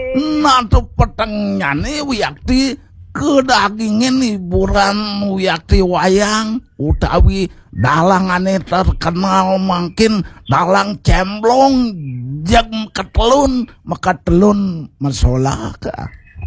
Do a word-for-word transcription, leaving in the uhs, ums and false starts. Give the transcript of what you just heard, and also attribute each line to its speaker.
Speaker 1: Natu petengnyane Wiyakti kedagingin hiburan Wiyakti wayang utawi dalangane terkenal mungkin dalang cemblong jam ketelun maka telun masolaka